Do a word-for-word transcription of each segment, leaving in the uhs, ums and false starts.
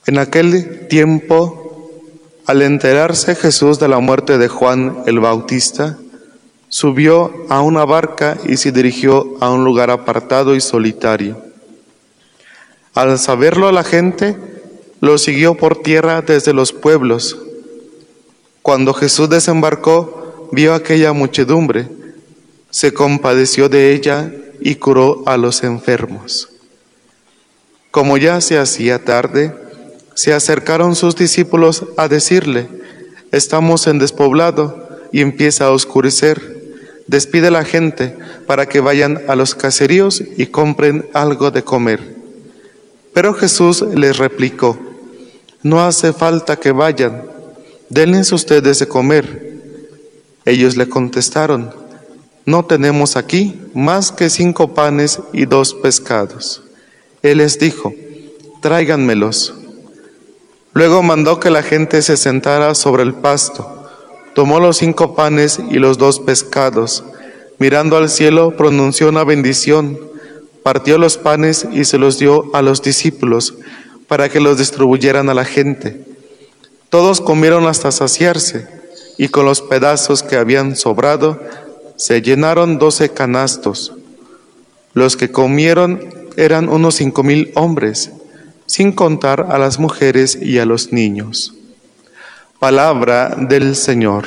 En aquel tiempo, al enterarse Jesús de la muerte de Juan el Bautista, subió a una barca y se dirigió a un lugar apartado y solitario. Al saberlo la gente, lo siguió por tierra desde los pueblos. Cuando Jesús desembarcó, vio aquella muchedumbre, se compadeció de ella y curó a los enfermos. Como ya se hacía tarde, se acercaron sus discípulos a decirle: estamos en despoblado y empieza a oscurecer. Despide a la gente para que vayan a los caseríos y compren algo de comer. Pero Jesús les replicó: no hace falta que vayan, denles ustedes de comer. Ellos le contestaron: no tenemos aquí más que cinco panes y dos pescados. Él les dijo: tráiganmelos. Luego mandó que la gente se sentara sobre el pasto. Tomó los cinco panes y los dos pescados. Mirando al cielo, pronunció una bendición. Partió los panes y se los dio a los discípulos para que los distribuyeran a la gente. Todos comieron hasta saciarse, y con los pedazos que habían sobrado, se llenaron doce canastos. Los que comieron eran unos cinco mil hombres, sin contar a las mujeres y a los niños. Palabra del Señor.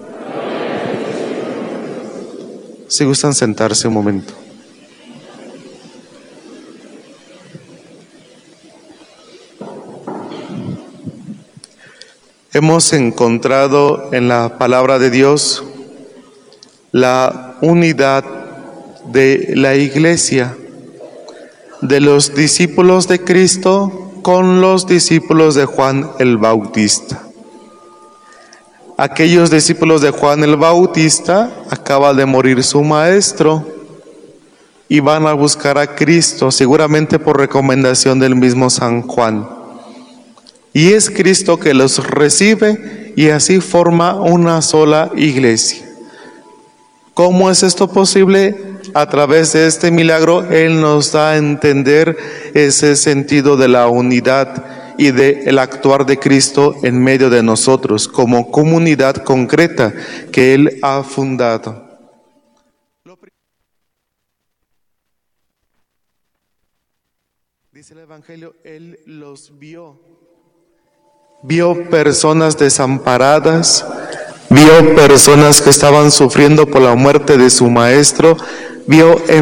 Si gustan sentarse un momento. Hemos encontrado en la palabra de Dios la unidad de la Iglesia, de los discípulos de Cristo con los discípulos de Juan el Bautista. Aquellos discípulos de Juan el Bautista, acaba de morir su maestro y van a buscar a Cristo, seguramente por recomendación del mismo San Juan. Y es Cristo que los recibe y así forma una sola iglesia. ¿Cómo es esto posible? A través de este milagro, Él nos da a entender ese sentido de la unidad y del actuar de Cristo en medio de nosotros, como comunidad concreta que Él ha fundado. Dice el Evangelio, Él los vio. Vio personas desamparadas, vio personas que estaban sufriendo por la muerte de su maestro, vio